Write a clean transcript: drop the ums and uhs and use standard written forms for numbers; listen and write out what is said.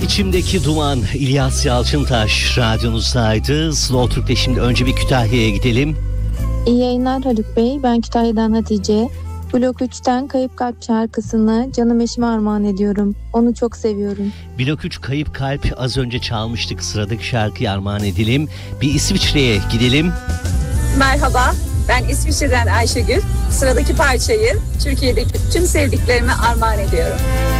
İçimdeki duman, İlyas Yalçıntaş radyonuzdaydı. Slow Türk'te şimdi önce bir Kütahya'ya gidelim. İyi yayınlar Haluk Bey. Ben Kütahya'dan Hatice. Blok 3'ten Kayıp Kalp şarkısını canım eşime armağan ediyorum. Onu çok seviyorum. Blok 3 Kayıp Kalp az önce çalmıştık. Sıradaki şarkıyı armağan edelim. Bir İsviçre'ye gidelim. Merhaba, ben İsviçre'den Ayşegül. Sıradaki parçayı Türkiye'deki tüm sevdiklerime armağan ediyorum.